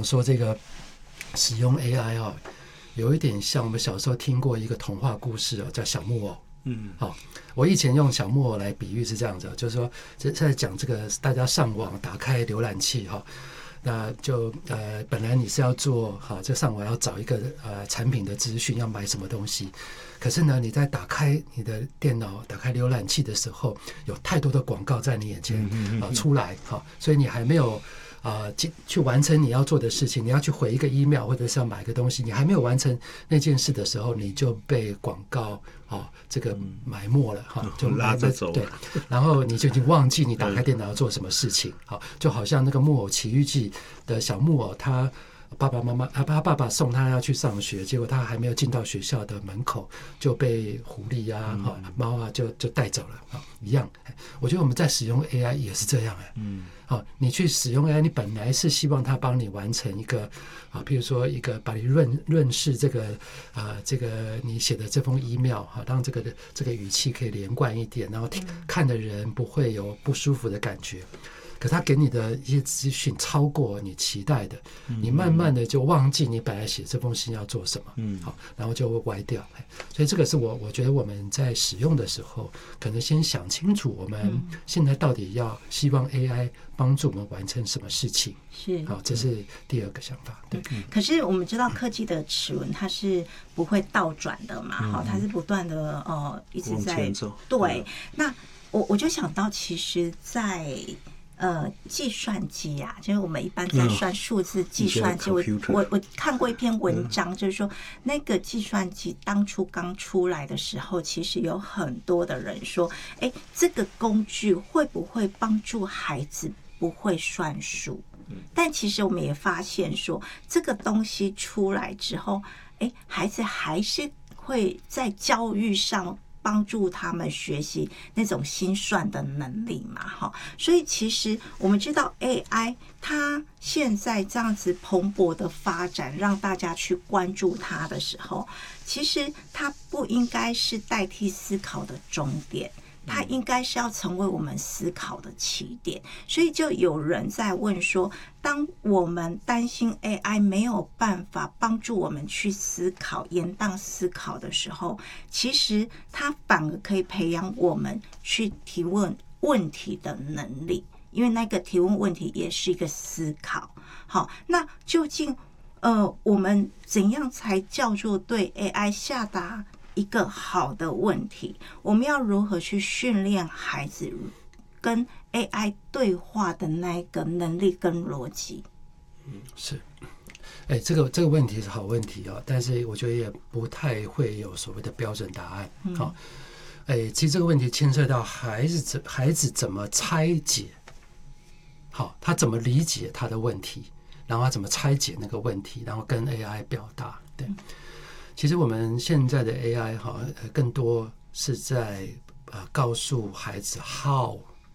想说这个使用 AI 啊，有一点像我们小时候听过一个童话故事叫小木偶。我以前用小木偶来比喻是这样子，就是说在讲这个大家上网打开浏览器那就本来你是要做这上网要找一个产品的资讯，要买什么东西，可是呢你在打开你的电脑打开浏览器的时候，有太多的广告在你眼前出来所以你还没有去完成你要做的事情，你要去回一个 email 或者是要买个东西，你还没有完成那件事的时候，你就被广告这个埋没了就拉着走， 对，然后你就已经忘记你打开电脑要做什么事情就好像那个木偶奇遇记的小木偶，他爸爸送他要去上学，结果他还没有进到学校的门口就被狐狸猫就带走了一样。我觉得我们在使用 AI 也是这样你去使用 AI， 你本来是希望它帮你完成一个譬如说一个把你润饰这个你写的这封 email 让这个语气可以连贯一点，然后看的人不会有不舒服的感觉。可他给你的一些资讯超过你期待的，你慢慢的就忘记你本来写这封信要做什么然后就会歪掉。所以这个是我觉得我们在使用的时候可能先想清楚我们现在到底要希望 AI 帮助我们完成什么事情， 是这是第二个想法。对， 可是我们知道科技的齿轮它是不会倒转的嘛它是不断的一直在对。那我就想到其实在计算机就是我们一般在算数字计算机，我看过一篇文章，就是说那个计算机当初刚出来的时候，其实有很多的人说，这个工具会不会帮助孩子不会算数？但其实我们也发现说，这个东西出来之后，孩子还是会在教育上帮助他们学习那种心算的能力嘛所以其实我们知道 AI 它现在这样子蓬勃的发展，让大家去关注它的时候，其实它不应该是代替思考的终点，它应该是要成为我们思考的起点。所以就有人在问说，当我们担心 AI 没有办法帮助我们去思考延宕思考的时候，其实它反而可以培养我们去提问问题的能力，因为那个提问问题也是一个思考。好，那究竟我们怎样才叫做对 AI 下达一个好的问题？我们要如何去训练孩子跟 AI 对话的那个能力跟逻辑？ 是，这个问题是好问题但是我觉得也不太会有所谓的标准答案其实这个问题牵涉到孩子怎么拆解，他怎么理解他的问题，然后他怎么拆解那个问题，然后跟 AI 表达。对，其实我们现在的 AI 更多是在告诉孩子 how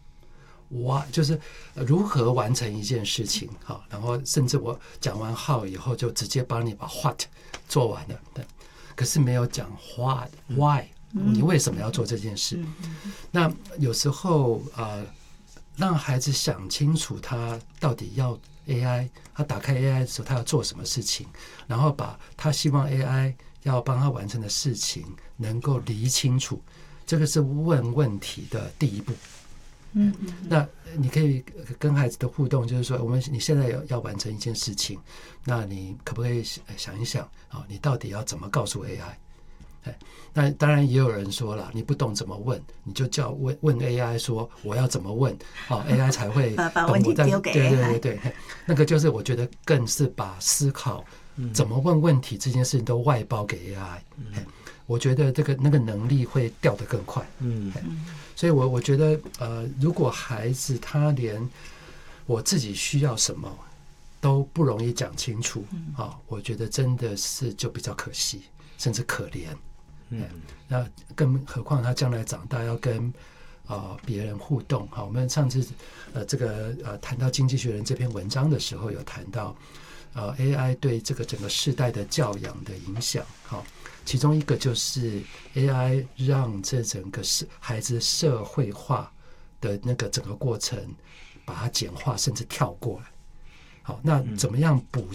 what， 就是如何完成一件事情然后甚至我讲完 how 以后就直接帮你把 what 做完了，对，可是没有讲 what why， 你为什么要做这件事。那有时候让孩子想清楚他到底要 AI， 他打开 AI 的时候他要做什么事情，然后把他希望 AI 要帮他完成的事情能够理清楚，这个是问问题的第一步。那你可以跟孩子的互动就是说，你现在要完成一件事情，那你可不可以想一想你到底要怎么告诉 AI。那当然也有人说了，你不懂怎么问，你就叫问 AI 说我要怎么问AI 才会把问题丢给 AI。 对，那个就是我觉得更是把思考怎么问问题这件事情都外包给 AI。我觉得那个能力会掉得更快。所以我觉得如果孩子他连我自己需要什么都不容易讲清楚我觉得真的是就比较可惜，甚至可怜。那更何况他将来长大要跟别人互动。我们上次谈到《经济学人》这篇文章的时候有谈到AI 对这个整个世代的教养的影响。其中一个就是 AI 让这整个孩子社会化的那个整个过程把它简化甚至跳过来。好，那怎么样补